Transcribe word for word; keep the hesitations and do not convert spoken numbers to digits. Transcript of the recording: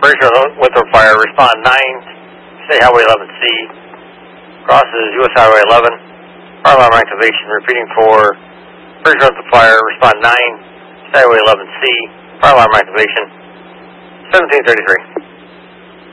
Fraser Winthrop Fire, respond nine, State Highway eleven C, crosses U S Highway eleven, fire alarm activation, repeating for Fraser Winthrop Fire, respond nine, State Highway eleven C, fire alarm activation, seventeen thirty-three.